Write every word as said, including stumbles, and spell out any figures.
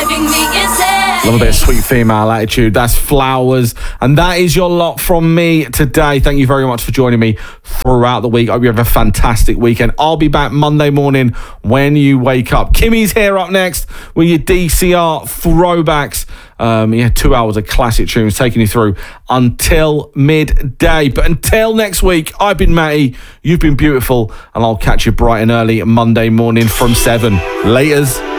driving me insane. Love a bit of sweet female attitude. That's Flowers. And that is your lot from me today. Thank you very much for joining me throughout the week. I hope you have a fantastic weekend. I'll be back Monday morning when you wake up. Kimmy's here up next with your D C R throwbacks. Um, yeah, two hours of classic tunes taking you through until midday. But until next week, I've been Matty, you've been beautiful, and I'll catch you bright and early Monday morning from seven. Laters.